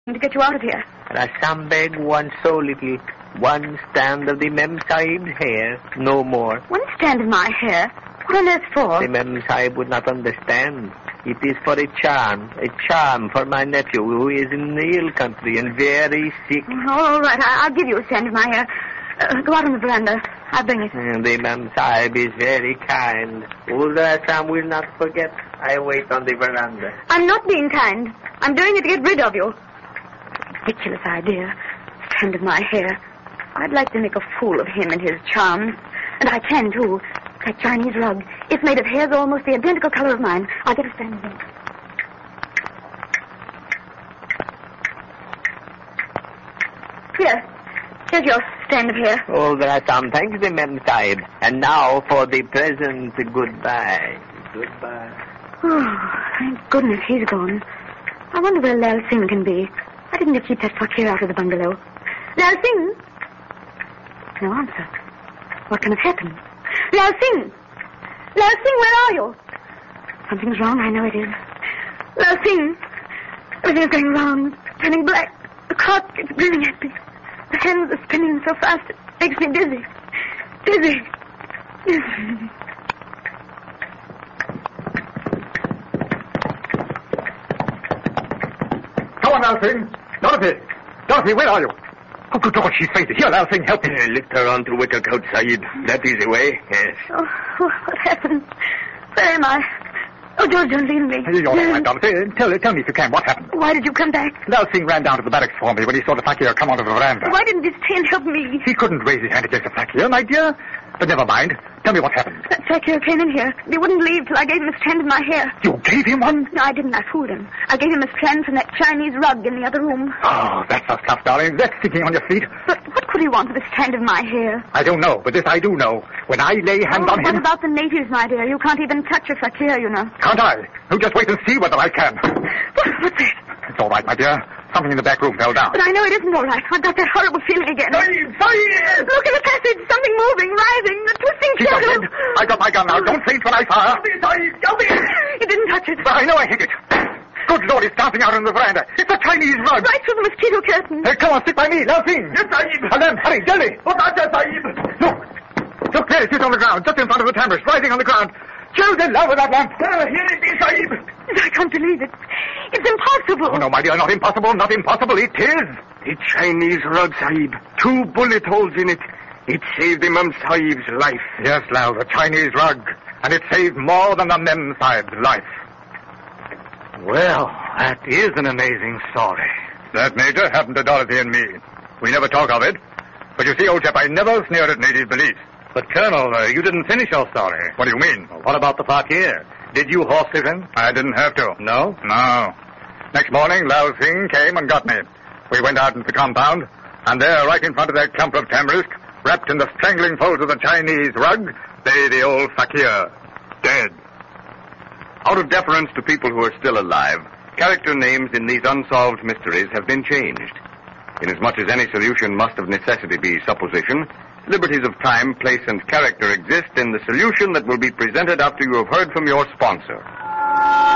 to get you out of here. Rasam Beg wants so little. One strand of the Mem Sahib's hair, no more. One strand of my hair? What on earth for? The Mem Sahib would not understand. It is for a charm for my nephew who is in the hill country and very sick. All right, I'll give you a strand of my hair. Go out on the veranda. I'll bring it. The Mem Sahib is very kind. Old Rasam will not forget. I wait on the veranda. I'm not being kind. I'm doing it to get rid of you. Ridiculous idea. Strand of my hair. I'd like to make a fool of him and his charms. And I can, too. That Chinese rug. It's made of hairs almost the identical color of mine. I'll get a strand of it. Here's your strand of hair. Oh, Rasam, thanks the Mem Sahib. And now for the present, goodbye. Goodbye. Oh, thank goodness he's gone. I wonder where Lal Singh can be. Why didn't you keep that fakir out of the bungalow? Lal Singh? No answer. What can have happened? Lal Singh! Lal Singh, where are you? Something's wrong, I know it is. Lal Singh! Everything's going wrong. It's turning black. The clock is grinning at me. The hands are spinning so fast it makes me dizzy. Dizzy. Come on, Lal Singh. Dorothy! Dorothy, where are you? Oh, good Lord, she's fainted. Here, Lal Singh, help me. Lift her on to Wickercoat, Sahib. That is the way, yes. Oh, what happened? Where am I? Oh, George, don't leave me. You're all right, Dorothy. Tell me if you can, what happened? Why did you come back? Lal Singh ran down to the barracks for me when he saw the fakir come onto the veranda. Why didn't you stay and help me? He couldn't raise his hand against the fakir, my dear. But never mind. Tell me what happened. That fakir came in here. He wouldn't leave till I gave him a strand of my hair. You gave him one? No, I didn't. I fooled him. I gave him a strand from that Chinese rug in the other room. Oh, that's the stuff, darling. That's thinking on your feet. But what could he want with a strand of my hair? I don't know, but this I do know. When I lay hands on him... What about the natives, my dear? You can't even touch a fakir, you know. Can't I? You just wait and see whether I can. What's that? It's all right, my dear. Something in the back room fell down. But I know it isn't all right. I've got that horrible feeling again. Sahib! Look in the passage. Something moving, rising, a twisting Keep shadow. on, I got my gun now. Don't faint when I fire. Help me! He didn't touch it. But I know I hit it. Good Lord, it's dancing out on the veranda. It's a Chinese rug. Right through the mosquito curtain. Come on, stick by me. Lal Singh. Yes, Sahib. Alam, hurry, Delhi. Sahib. Look, there it is on the ground, just in front of the tambours, rising on the ground. Children, love with that lamp. Here it is, Sahib. I can't believe it. It's impossible. Oh, no, my dear, not impossible, not impossible. It is. The Chinese rug, Sahib. 2 bullet holes in it. It saved the Mem Sahib's life. Yes, Lal, the Chinese rug. And it saved more than the Mem Sahib's life. Well, that is an amazing story. That, Major, happened to Dorothy and me. We never talk of it. But you see, old chap, I never sneer at native beliefs. But, Colonel, you didn't finish your story. What do you mean? What about the fakir? Did you horse him? I didn't have to. No? No. Next morning, Lal Singh came and got me. We went out into the compound, and there, right in front of that clump of tamarisk, wrapped in the strangling folds of the Chinese rug, lay the old fakir, dead. Out of deference to people who are still alive, character names in these unsolved mysteries have been changed. Inasmuch as any solution must of necessity be supposition, liberties of time, place, and character exist in the solution that will be presented after you have heard from your sponsor.